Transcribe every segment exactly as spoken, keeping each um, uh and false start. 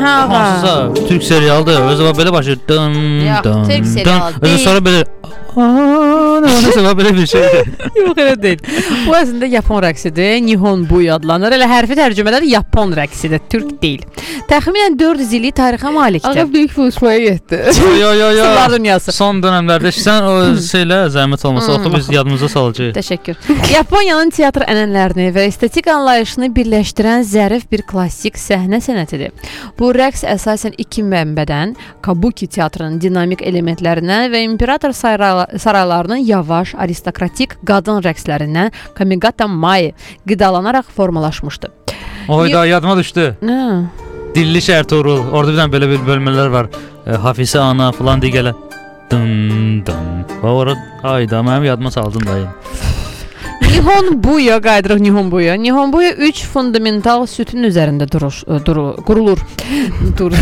Hə, hansısa Türk serialıdır. Özü var belə başlayır. Dın Yox, dın. Türk serialı Özü deyil. sonra belə Nəsə var belə bir şeydir. Yox, elə deyil. Bu əslində Yapon rəqsidir. Nihon Bui adlanır. Elə hərfi tərcümədə də Yapon rəqsidir, Türk deyil. Təxminən dörd yüz illik tarixə malikdir. Ağa böyük buluşmaya getdi. Yo yo yo. Sırlar dünyası. Son dövrlərdə sən o şeylə zəhmət olmasa oxu biz yadımıza salacağıq. Təşəkkür. Yaponiyanın teatr ənənələrini və estetik anlayışını birləşdirən zərif bir klassik səhnə sənətidir. Bu rəqs əsasən iki mənbədən, Kabuki teatrının dinamik elementlərindən və imperator saraylarının yavaş, aristokratik qadın rəqslərindən Kamigata Mai qidalanaraq formalaşmışdı. Oyda yadıma düşdü. Nə? Dilli Şəhər Tuğrul. Orada bir dənə belə bir bölmələr var. E, Hafizə ana falan deyirlər. Dın dın. Və orada ayda mənim yadıma saldın dayı. Nihon Buya qayıdırıq Nihon Buya. Nihon Buya üç fundamental sütun üzərində durur, durur, qurulur. Dur.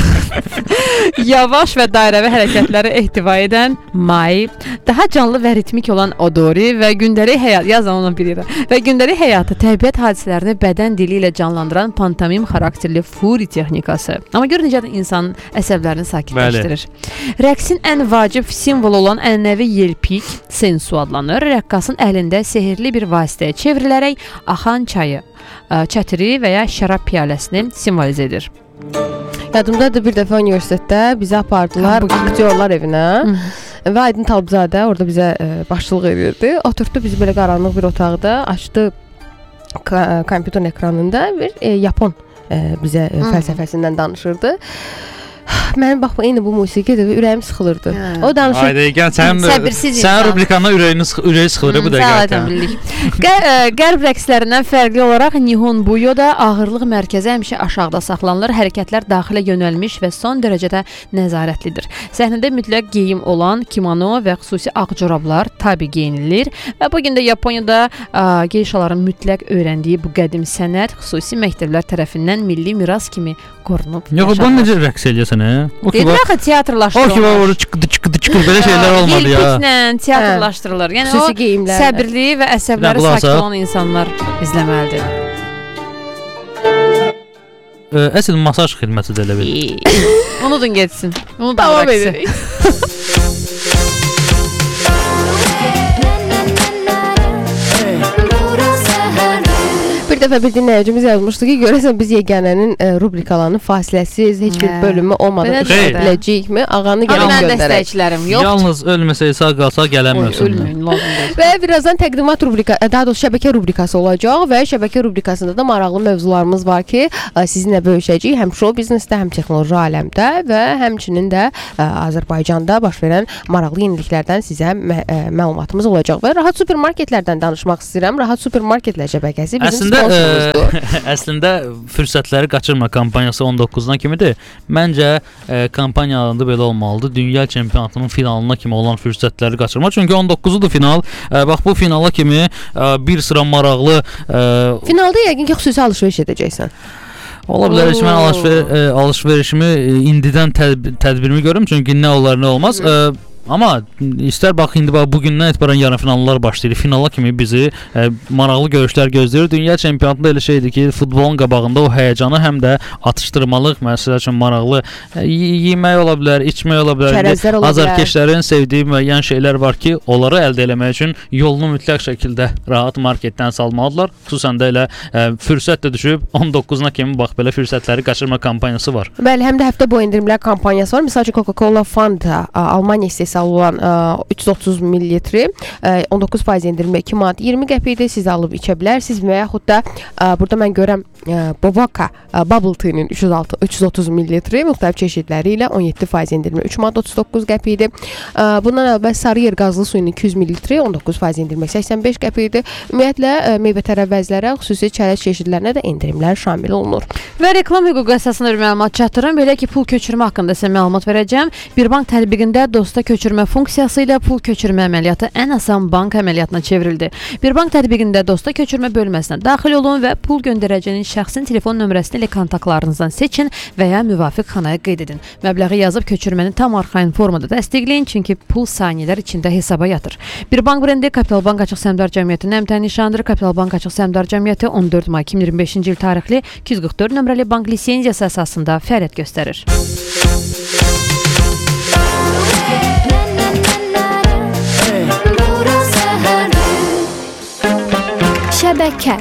Yavaş və dairəvi hərəkətləri ehtiva edən Mai, daha canlı və ritmik olan Odori və gündəlik həyat, yazan onu bilirəm. Və gündəlik həyatı, təbiət hadisələrini bədən dili ilə canlandıran pantomim xarakterli Furi texnikası. Amma gör necə insanın əsəblərini sakitləşdirir. Rəqsin ən vacib simvolu olan ənənəvi yelpik sensu adlanır. Rəqqasın əlində sehrli bir vasitəyə çevrilərək axan çayı, çətiri və ya şərab piyaləsini simvolizə edir. Yadımdadır bir dəfə universitetdə bizə apardılar aktyorlar evinə. Hı. Və Aydın Talibzadə orada bizə e, başçılıq edirdi. Oturtdu bizi belə qaranlıq bir otaqda, açdı kompüter ekranında bir e, Yapon e, bizə e, fəlsəfəsindən danışırdı. Mənim bax eyni bu musiqidə ürəyim sıxılırdı. Hə. O danışır. Ayda gəl sən sən rubrikana ürəyini ürəyi sıxılır bu dəqiqə. Qərb rəqslərindən fərqli olaraq Nihon Buyo-da ağırlıq mərkəzi həmişə aşağıda saxlanılır. Hərəkətlər daxilə yönəlmiş və son dərəcədə nəzarətlidir. Səhnədə mütləq geyim olan kimono və xüsusi ağ corablar tabi geyinilir və bu gün də Yaponiyada ə, geyşaların mütləq öyrəndiyi bu qədim sənət xüsusi məktəblər tərəfindən milli miras kimi qorunub. Yox, bu necə rəqs eləyəsən? Deyirlər axı teatrlaşdırılır. O ki, var, çıxdı, çıxdı, çıxdı, belə şeylər olmadı ya. Yelpiklə teatrlaşdırılır. Yəni xüsusi o geyimlər. səbirli və əsəbləri sakit olan insanlar izləməlidir. Əsl masaj xidməti də elə bil. Unudun getsin. Unudun davam edirik. Bir dəfə bir dinləyicimiz yazmışdı ki, görəsən biz yeganənin e, rubrikalarını fasiləsiz, heç bir bölümü olmadan işləyəcəyikmi? Ağanı gəlin göndərək. Yalnız ölməsək sağ qalsaq gələnməsin. Və birazdan təqdimat rubrika, daha doğrusu şəbəkə rubrikası olacaq və şəbəkə rubrikasında da maraqlı mövzularımız var ki, sizinlə bölüşəcəyik həm show biznesdə, həm texnoloji aləmdə və həmçinin də Azərbaycanda baş verən maraqlı yeniliklərdən sizə mə məlumatımız olacaq və Rahat supermarketlərdən danışmaq istəyirəm. Rahat supermarketlər şəbəkəsi bizim Əslində, ə, əslində fürsətləri qaçırma kampaniyası on doqquzuna kimidir. Məncə ə, kampaniyalarında belə olmalıdır. Dünya çempionatının finalına kimi olan fürsətləri qaçırma. Çünki on doqquzudur final. Ə, bax bu finala kimi ə, bir sıra maraqlı ə, finalda yəqin ki xüsusi alış-veriş edəcəksən. Ola bilər ki, mən alış-ver, ə, alış-verişimi indidən təd tədbirimi görürüm. Çünki nə olar, nə olmaz. Ə, Amma istər bax indi bax bu gündən etibarən yarı finallar başlayır. Finala kimi bizi e, maraqlı görüşlər gözləyir. Dünya çempionatında elə şeydir ki, futbolun qabağında o həyəcanı həm də atışdırmalıq, məsəl üçün maraqlı e, yemək ola bilər, içmək ola bilər. Çərəzlər ola bilər. Azarkeşlərin sevdiyi müəyyən şeylər var ki, onları əldə etmək üçün yolunu mütləq şəkildə Rahat marketdən salmalıdırlar. Xüsusən də elə e, fürsət də düşüb on doqquzuna kimi bax belə fürsətləri qaçırma kampaniyası var. Bəli, həm də həftə boyu endirimlər kampaniyası var. Məsələn, Coca-Cola Fanta Almaniya istehsalı olan üç yüz otuz mililitri on doqquz faiz endirimlə iki manat iyirmi qəpikdir. Siz alıb içə bilərsiniz və yaxud da burada mən görəm Bobaka Bubble Tea-nin üç yüz otuz mililitri müxtəlif çeşidləri ilə on yeddi faiz endirimlə üç manat otuz doqquz qəpikdir. Bundan əvvəl Sarıyer qazlı suyunun iki yüz mililitri on doqquz faiz endirimlə səksən beş qəpikdir. Ümumiyyətlə meyvə tərəvəzlərə, xüsusi çərəz çeşidlərinə də endirimlər şamil olunur. Və reklam hüququ əsasında bir məlumat çatdırım. Belə ki, pul köçürmə haqqında sizə məlumat verəcəm. Bir bank tətbiqində dosta köçürmə köçürmə funksiyası ilə pul köçürmə əməliyyatı ən asan bank əməliyyatına çevrildi. Bir bank tətbiqində dosta köçürmə bölməsinə daxil olun və pul göndərəcəyin şəxsin telefon nömrəsini ilə kontaktlarınızdan seçin və ya müvafiq xanaya qeyd edin. Məbləği yazıb köçürməni tam arxain formada dəstəkləyin, çünki pul saniyələr içində hesaba yatır. Bir bank brendi Kapital Bank Açıq Səhmdar Cəmiyyətinin əmtəyi nişanıdır. Kapital Bank Açıq Səhmdar Cəmiyyəti on dörd may iki min iyirmi beşinci il tarixli iki yüz qırx dörd nömrəli bank lisenziyası əsasında fəaliyyət göstərir. Şəbəkə.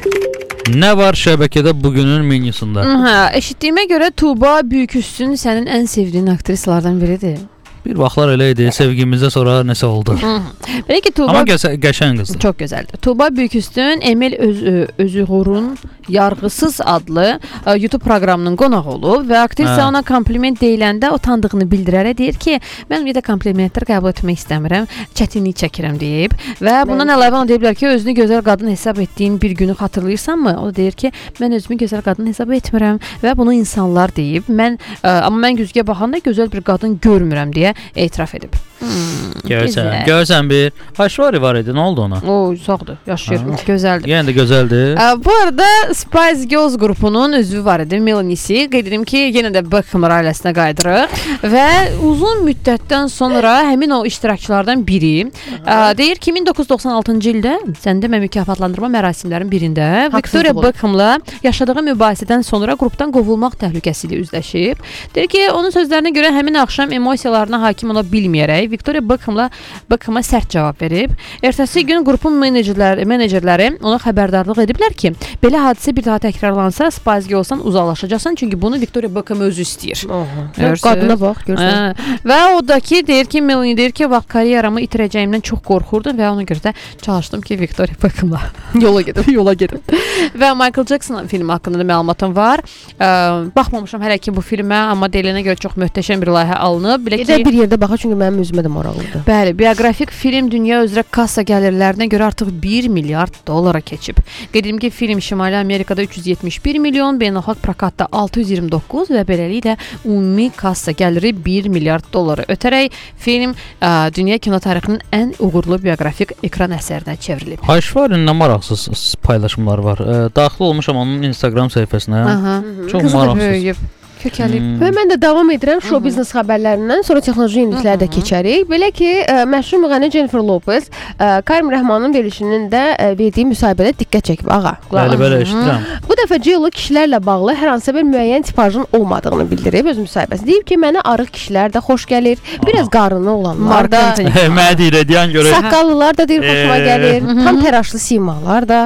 Nə var şəbəkədə bugünün menyusunda? Hə, eşitdiyimə görə Tuğba Büyüküstün sənin ən sevdiyin aktrisalardan biridir. Bir vaxtlar elə idi, sevgimizdə sonra nəsə oldu. Belə ki, Tuğba Amma qəşəng qəşəng qızdır. Çox gözəldir. Tuğba Büyüküstün Emil Öz Özüğur'un Yarğısız adlı ə, YouTube proqramının qonağı olub və aktrisa hə. ona kompliment deyiləndə utandığını bildirərək deyir ki, mən ümumiyyətlə komplimentlər qəbul etmək istəmirəm, çətinlik çəkirəm deyib və bundan əlavə ona deyiblər ki, özünü gözəl qadın hesab etdiyin bir günü xatırlayırsanmı? O deyir ki, mən özümü gözəl qadın hesab etmirəm və bunu insanlar deyib. Mən ə, amma mən güzgüyə baxanda gözəl bir qadın görmürəm deyə etiraf edib. Hmm, görsən, görsən bir Aşvari var idi, nə oldu ona? O, sağdır, yaşayır, ha. gözəldir. Yəni də gözəldir. Ə, bu arada Spice Girls qrupunun üzvü var idi, Melanie'si. Qeyd edim ki, yenə də Beckham ailəsinə qayıdırıq və uzun müddətdən sonra həmin o iştirakçılardan biri ə, deyir ki, min doqquz yüz doxsan altıncı ildə sən demə mükafatlandırma mərasimlərinin birində Victoria Beckham'la yaşadığı mübahisədən sonra qrupdan qovulmaq təhlükəsi ilə üzləşib. Deyir ki, onun sözlərinə görə həmin axşam emosiyalarına hakim ola bilməyərək Victoria Beckham'la Beckham'a sərt cavab verib. Ertəsi gün qrupun menecerləri, menecerləri ona xəbərdarlıq ediblər ki, belə hadisə bir daha təkrarlansa Spice Girls'dan uzaqlaşacaqsan, çünki bunu Victoria Beckham özü istəyir. Qadına bax, görsən. Və o da ki, deyir ki, Melanie deyir ki, vaxt karyeramı itirəcəyimdən çox qorxurdum və ona görə də çalışdım ki, Victoria Beckham'la yola gedim, yola gedim. Və Michael Jackson filmi haqqında da məlumatım var. Ə, baxmamışam hələ ki bu filmə, amma deyilənə görə çox möhtəşəm bir layihə alınıb. Belə ki, bir yerdə baxa, çünki mənim özümə də maraqlıdır. Bəli, bioqrafik film dünya üzrə kassa gəlirlərinə görə artıq bir milyard dollara keçib. Qeyd edim ki, film Şimali Amerikada üç yüz yetmiş bir milyon, beynəlxalq prokatda altı yüz iyirmi doqquz və beləliklə ümumi kassa gəliri bir milyard dolları ötərək film ə, dünya kino tarixinin ən uğurlu bioqrafik ekran əsərinə çevrilib. Aşvarın nə maraqsız paylaşımları var. Ə, daxil olmuşam onun Instagram səhifəsinə. Aha. Çox maraqsız. Kökəlib. Hmm. Və mən də davam edirəm show biznes xəbərlərindən, sonra texnoloji yeniliklərə də keçərik. Belə ki, ə, məşhur müğənni Jennifer Lopez ə, Karim Rəhmanın verilişinin də ə, verdiyi müsahibədə diqqət çəkib. Ağa. Bəli, belə eşidirəm. Bu dəfə J-Lo kişilərlə bağlı hər hansı bir müəyyən tipajın olmadığını bildirib öz müsahibəsində. Deyib ki, mənə arıq kişilər də xoş gəlir, biraz qarını olanlar da. Mənə deyir, deyən görə. Saqqallılar da deyir, xoşuma gəlir, tam təraşlı simalar da.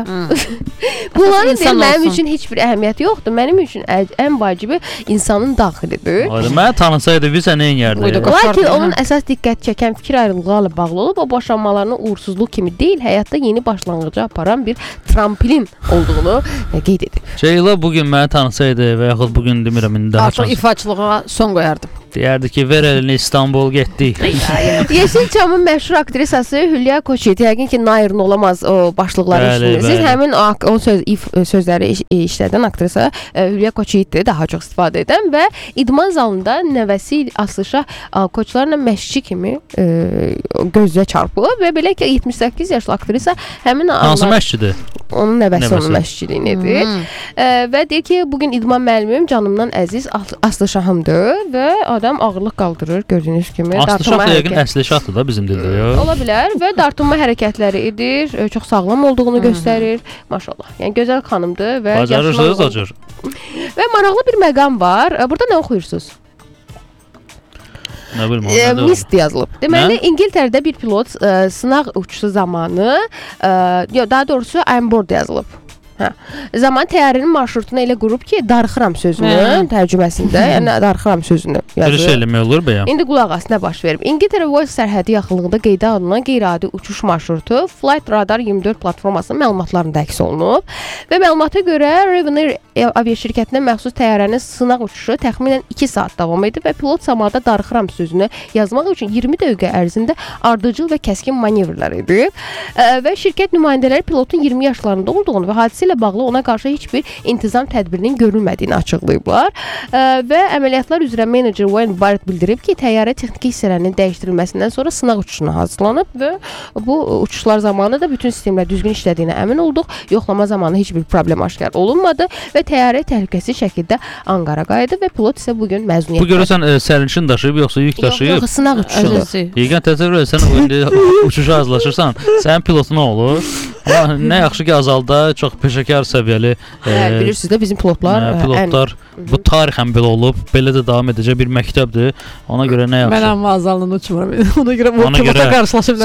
Bunların deyir, mənim üçün heç bir əhəmiyyəti yoxdur. Mənim üçün ən vacibi insanın daxilidir. Mənə tanısaydı biz nə edərdi? Lakin onun əsas diqqət çəkən fikir ayrılıqlarla bağlı olub, o boşanmalarının uğursuzluq kimi deyil, həyatda yeni başlanğıca aparan bir tramplin olduğunu qeyd edib. J-Lo bugün mənə tanısaydı və yaxud bugün demirəm, indi daha artıq ifaçılığa son qoyardım. Deyərdi ki, ver elini İstanbul getdik. Yeşilçamın məşhur aktrisası Hülya Koçyiğit, yəqin ki, Nair'in olamaz o başlıqları işləyiniz. Həmin o, o söz, if, sözləri iş, işlədən aktrisa e, Hülya Koçyiğitdir, daha çox istifadə edən və idman zalında nəvəsi Aslışah Koçlarla məşqçi kimi e, gözlə çarpılıb və belə ki, yetmiş səkkiz yaşlı aktrisa həmin hansı məşqçidir? Onun nəvəsi, nəvəsi. onun məşqçiliyini edir. Hmm. E, və deyir ki, bugün idman müəllimim canımdan əziz Aslışahımdır və adam ağırlıq qaldırır, gördüyünüz kimi. Aslışah da yəqin əsli şahdır da bizim dildə. Ya. Ola bilər və dartınma hərəkətləri edir, çox sağlam olduğunu Hı-hı. göstərir. Maşallah. Yəni gözəl xanımdır və bacarırsınız acır. Və maraqlı bir məqam var. Burada nə oxuyursunuz? Nə bilim, e, mist yazılıb. Deməli, İngiltərədə bir pilot ə, sınaq uçuşu zamanı, ə, daha doğrusu I'm board yazılıb. Hə. Zaman təyyarənin marşrutunu elə qurub ki, darıxıram sözünü hə. tərcüməsində, yəni darıxıram sözünü yazır. Bir şeylə olur bəyəm. İndi qulaq as, nə baş verib? İngiltərə Wales sərhədi yaxınlığında qeydə alınan qeyri-adi uçuş marşrutu Flight Radar iyirmi dörd platformasının məlumatlarında əks olunub və məlumata görə Ryanair aviaşirkətinə məxsus təyyarənin sınaq uçuşu təxminən iki saat davam edib və pilot samada darıxıram sözünü yazmaq üçün iyirmi dəqiqə ərzində ardıcıl və kəskin manevrlər edib və şirkət nümayəndələri pilotun iyirmi yaşlarında olduğunu və hadisə olması ilə bağlı ona qarşı heç bir intizam tədbirinin görülmədiyini açıqlayıblar. Ə, və əməliyyatlar üzrə menecer Wayne Barrett bildirib ki, təyyarə texniki hissələrinin dəyişdirilməsindən sonra sınaq uçuşuna hazırlanıb və bu uçuşlar zamanı da bütün sistemlər düzgün işlədiyinə əmin olduq. Yoxlama zamanı heç bir problem aşkar olunmadı və təyyarə təhlükəsiz şəkildə Anqara qayıdı və pilot isə bu gün məzuniyyət. Bu görürsən e, sərnişin daşıyıb yoxsa yük daşıyıb? Yox, yox, sınaq uçuşu. Yegən təsəvvür et, sən indi uçuşa hazırlaşırsan, sənin pilotun olur. Amma nə yaxşı ki, azalda çox peşəkar səviyyəli e, hə, bilirsiniz də bizim pilotlar e, pilotlar ən... bu tarixən belə olub, belə də davam edəcək bir məktəbdir. Ona görə nə yaxşı. Mən amma azaldan uçmuram. Ona görə bu pilota qarşılaşıb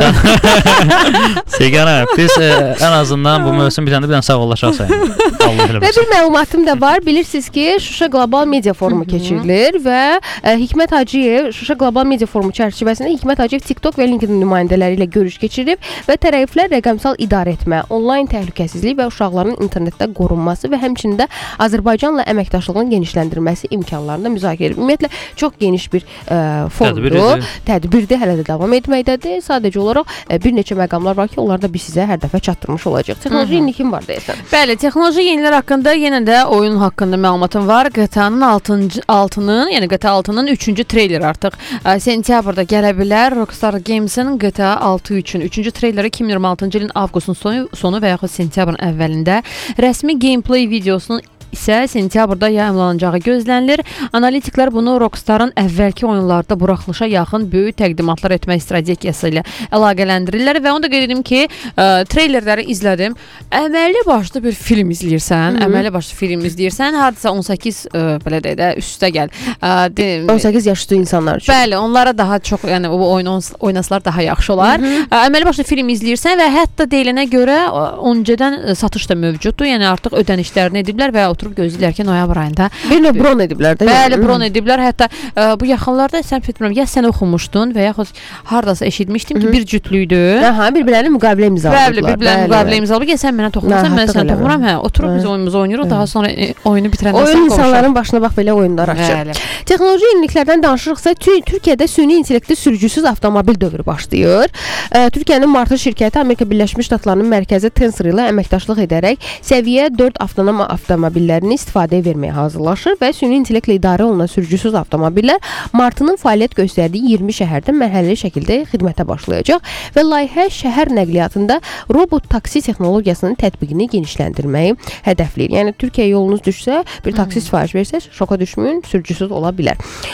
bilərəm. Seganə, biz e, ən azından bu mövsüm bitəndə bir dənə sağollaşaq sənin. Allah eləməsin. Və bir məlumatım da var. Bilirsiniz ki, Şuşa Qlobal Media Forumu keçirilir və ə, Hikmət Hacıyev Şuşa Qlobal Media Forumu çərçivəsində Hikmət Hacıyev TikTok və LinkedIn nümayəndələri ilə görüş keçirib və tərəflər rəqəmsal idarə etmə, onlayn təhlükəsizlik və uşaqların internetdə qorunması və həmçinin də Azərbaycanla əməkdaşlığın genişləndirilməsi imkanlarını müzakirə edib. Ümumiyyətlə çox geniş bir ə, forumdur, tədbirdir, hələ də davam etməkdədir. Sadəcə olaraq ə, bir neçə məqamlar var ki, onları da biz sizə hər dəfə çatdırmış olacağıq. Texnoloji yenilik var deyəsən. Bəli, texnoloji yenilər haqqında yenə də oyun haqqında məlumatım var. G T A-nın altının, yəni G T A altının üçüncü treyleri artıq ə, sentyabrda gələ bilər. Rockstar Games-in G T A altı üçün üçüncü treyleri iki min iyirmi altıncı ilin avqustun sonu, sonu və yaxud sentyabrın əvvəlində rəsmi gameplay videosunun isə sentyabrda yayımlanacağı gözlənilir. Analitiklər bunu Rockstar'ın əvvəlki oyunlarda buraxılışa yaxın böyük təqdimatlar etmək strategiyası ilə əlaqələndirirlər və onu da qeyd edim ki, ə, treylerləri izlədim. Əməlli başlı bir film izləyirsən, Hı -hı. əməlli başlı film izləyirsən, hardasa on səkkiz ə, belə deyə də üstə gəl. Ə, de, on səkkiz yaş üstü insanlar üçün. Bəli, onlara daha çox, yəni bu oyun oynasalar daha yaxşı olar. Hı -hı. Ə, əməlli başlı film izləyirsən və hətta deyilənə görə öncədən satış da mövcuddur. Yəni artıq ödənişlərini ediblər və oturub gözləyirlər ki, noyabr ayında. Bir növ bron ediblər də. Bəli, bron ediblər. Hətta ə, bu yaxınlarda sən bilmirəm, ya sən oxumuşdun və yaxud hardasa eşitmişdim ki, Hı -hı. bir cütlüydü. Aha, bir-birlərinə müqavilə imzaladılar. Bəli, bir-birlərinə müqavilə imzaladılar. Sən mənə toxunursan, mən sənə toxunuram. Hə, oturub biz oyunumuzu oynayırıq. Daha sonra e, oyunu bitirəndən sonra oyun insanların başına bax belə oyunlar açır. Bəli. Texnoloji yeniliklərdən danışırıqsa, Türkiyədə süni intellektli sürücüsüz avtomobil dövrü başlayır. Ə, Türkiyənin Martı şirkəti Amerika Birləşmiş Ştatlarının mərkəzi Tensor ilə əməkdaşlıq edərək səviyyə dörd avtonom avtomobillərini istifadəyə verməyə hazırlaşır və süni intellektlə idarə olunan sürücüsüz avtomobillər Martının fəaliyyət göstərdiyi iyirmi şəhərdə mərhələli şəkildə xidmətə başlayacaq və layihə şəhər nəqliyyatında robot taksi texnologiyasının tətbiqini genişləndirməyi hədəfləyir. Yəni Türkiyə yolunuz düşsə, bir taksi sifariş versəz, şoka düşməyin, sürücüsüz ola bilər.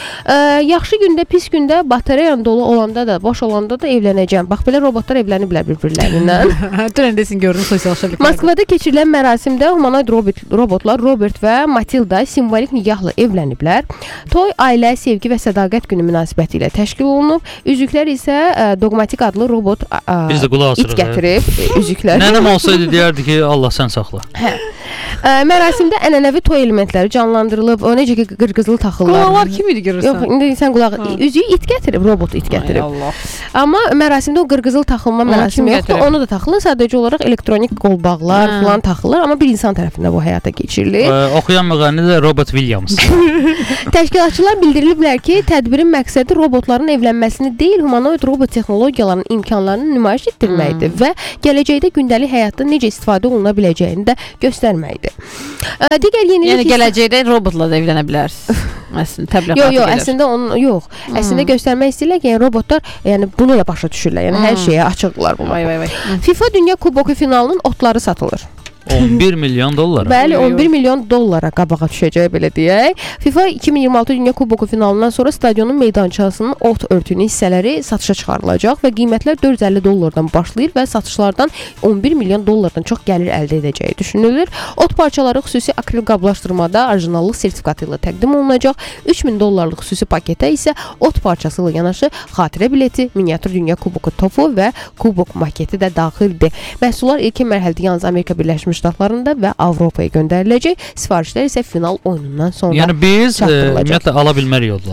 Ə, yaxşı gündə, pis gündə, batareyan dolu olanda da, boş olanda da evlənəcəm. Bax belə robotlar evləniblər bir-birlərindən. Dünən desin gördüm sosial şəbəkələrdə. Moskvada keçirilən mərasimdə humanoid robot, robotlar Robert və Matilda simvolik nikahla evləniblər. Toy ailə, sevgi və sədaqət günü münasibəti ilə təşkil olunub. Üzüklər isə ə, Dogmatik adlı robot ə, Biz də qulaq asırıq, it gətirib. Ə, üzüklər. Nənəm olsaydı deyərdi ki, Allah sən saxla. Hə. Ə, mərasimdə ənənəvi toy elementləri canlandırılıb. O necə ki qırqızıl taxıllar. Qulaqlar kim idi görürsən? Yox, indi sən qulaq. Üzüyü it gətirib, robot it gətirib. Ay Allah. Amma mərasimdə o qırqızıl taxılma mərasimi yoxdur. Onu da taxılır. Sadəcə olaraq elektronik qolbağlar Hə. falan taxılır, amma bir insan tərəfindən bu həyata keçirilir. Ə, oxuyan müğənni də Robert Williams. Təşkilatçılar bildiriliblər ki, tədbirin məqsədi robotların evlənməsini deyil, humanoid robot texnologiyalarının imkanlarını nümayiş etdirməkdir hmm. və gələcəkdə gündəlik həyatda necə istifadə oluna biləcəyini də göstərməkdir. Ə, digər yenilik Yəni gələcəkdə robotla da evlənə bilərsiniz. Əslində təbliğat. Yox, yox, əslində onun yox. Hmm. Əslində göstərmək istəyirlər ki, yəni robotlar yəni bunu da başa düşürlər. Yəni hmm. hər şeyə açıqlar bunlar. Vay vay vay. FIFA Dünya Kuboku finalının otları satılır. on bir milyon dollara. Bəli, on bir milyon dollara qabağa düşəcək belə deyək. FIFA iki min iyirmi altı Dünya Kuboku finalından sonra stadionun meydançasının ot örtüyünün hissələri satışa çıxarılacaq və qiymətlər dörd yüz əlli dollardan başlayır və satışlardan on bir milyon dollardan çox gəlir əldə edəcəyi düşünülür. Ot parçaları xüsusi akril qablaşdırmada orijinallıq sertifikatı ilə təqdim olunacaq. üç min dollarlıq xüsusi paketə isə ot parçası ilə yanaşı xatirə bileti, miniatür Dünya Kuboku topu və kubok maketi də daxildir. Məhsullar ilkin mərhələdə yalnız Amerika Birləşmiş Ştatlarında və Avropaya göndəriləcək. Sifarişlər isə final oyunundan sonra Yəni biz e, ümumiyyətlə ala bilmərik onları.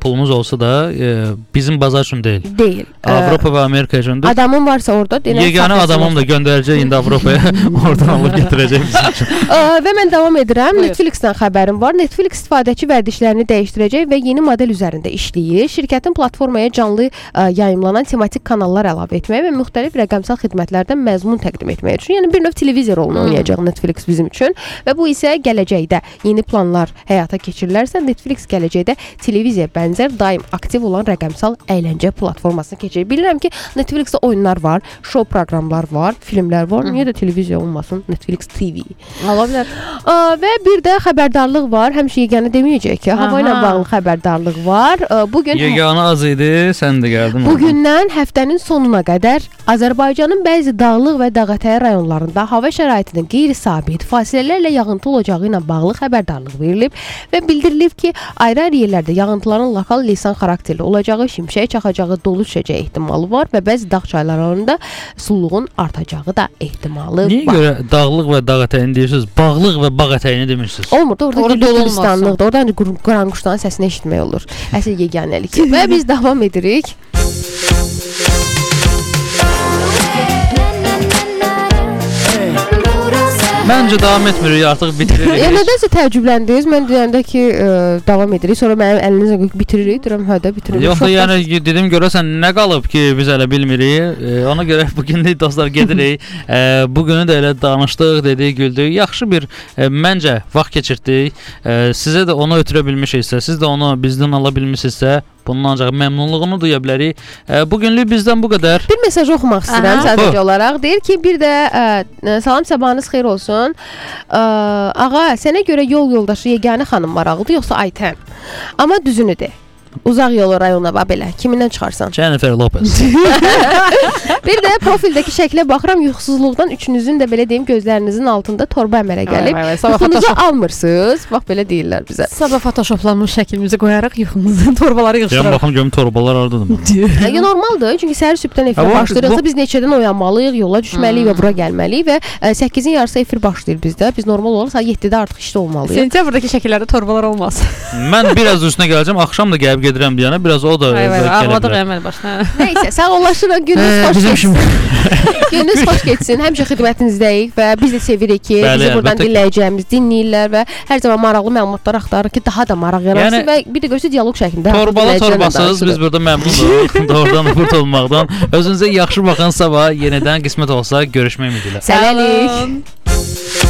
pulumuz olsa da e, bizim bazar üçün deyil. Deyil. Avropa və Amerika üçündür. Adamın varsa orada yeganə adamım da göndərəcək indi Avropaya. Oradan alıb gətirəcək bizim üçün. Və mən davam edirəm. Netflix-dən xəbərim var. Netflix istifadəçi vərdişlərini dəyişdirəcək və yeni model üzərində işləyir. Şirkətin platformaya canlı ə, yayımlanan tematik kanallar əlavə etməyə və müxtəlif rəqəmsal xidmətlərdən məzmun təqdim etməyə üçün. Yəni bir növ televizor rolunu oynayacaq Netflix bizim üçün və bu isə gələcəkdə yeni planlar həyata keçirilərsə Netflix gələcəkdə televiziyaya bənzər daim aktiv olan rəqəmsal əyləncə platformasına keçəcək. Bilirəm ki, Netflixdə oyunlar var, show proqramlar var, filmlər var. Niyə də televiziya olmasın? Netflix T V. Ola bilər. Və bir də xəbərdarlıq var. Həmişə yeganə deməyəcək ki, hava ilə bağlı xəbərdarlıq var. Bu gün yeganə az idi, sən də gəldin. Bu gündən həftənin sonuna qədər Azərbaycanın bəzi dağlıq və dağətəyi rayonlarında hava şəraitinin qeyri-sabit fasilələrlə yağıntı olacağı ilə bağlı xəbərdarlıq verilib və bildirilib ki, ayrı-ayrı yerlərdə yağıntıların lokal leysan xarakterli olacağı, şimşək çaxacağı, dolu düşəcəyi ehtimalı var və bəzi dağ çaylarında sululuğun artacağı da ehtimalı Niyə var. Niyə görə dağlıq və dağ ətəyini deyirsiniz, bağlıq və bağ ətəyini demirsiniz? Olmur da, orada dolustanlıqdır. Oradan qaranquşların səsini eşitmək olur. Əsl yeganəlik. Və biz davam edirik. Məncə davam etmirik, artıq bitiririk. Ya nədənsə təəccübləndiniz. Mən deyəndə ki, ə, davam edirik. Sonra mənim əlinizə bitiririk. Deyirəm, hə də bitiririk. Yox da, yəni dedim görəsən nə qalıb ki, biz hələ bilmirik. E, ona görə bu gün də dostlar gedirik. E, bu günü də elə danışdıq, dedik, güldük. Yaxşı bir e, məncə vaxt keçirtdik. E, sizə də onu ötürə bilmişiksə, siz də onu bizdən ala bilmisinizsə, bunun ancaq məmnunluğunu duya bilərik. E, bu günlük bizdən bu qədər. Bir mesaj oxumaq istəyirəm sadəcə olaraq. Deyir ki, bir də ə, salam sabahınız xeyir olsun. Ə, ağa, sənə görə yol yoldaşı yeganə xanım maraqlıdır, yoxsa Aytən? Amma düzünü de. Uzaq yolu rayonuna bax belə. Kimindən çıxarsan? Jennifer Lopez. Bir də profildəki şəklə baxıram, yuxusuzluqdan üçünüzün də belə deyim gözlərinizin altında torba əmələ gəlib. Yuxunuzu almırsınız. Bax belə deyirlər bizə. Sabah photoshoplanmış şəklimizi qoyaraq yuxumuzu torbaları yığışdırarıq. Yəni baxım görüm torbalar hardadır. Ya normaldır. Çünki səhər sübdən efir başlayırsa biz neçədən oyanmalıyıq, yola düşməliyik və bura gəlməliyik və səkkizin yarısı efir başlayır bizdə. Biz normal olaraq saat yeddidə artıq işdə olmalıyıq. Sentyabrdakı şəkillərdə torbalar olmaz. Mən biraz üstünə gələcəm. Axşam da gəlib gedirəm deyənə, biraz o da ağladıq əməl başına. Nəysə, sağollaşırıq. Gününüz xoş getsin. Gününüz xoş getsin. Həmişə xidmətinizdəyik və biz də sevirik ki, Bəli, bizi buradan əlbəttə. dinləyəcəyimiz dinləyirlər və hər zaman maraqlı məlumatlar axtarırıq ki, daha da maraq yaransın Yəni, və bir də görsə dialoq şəklində. Torbala torbasız biz burada məmnunuq. Doğrudan burada olmaqdan. Özünüzə yaxşı baxın, sabah yenidən qismət olsa görüşmək ümidilə. Sələlik.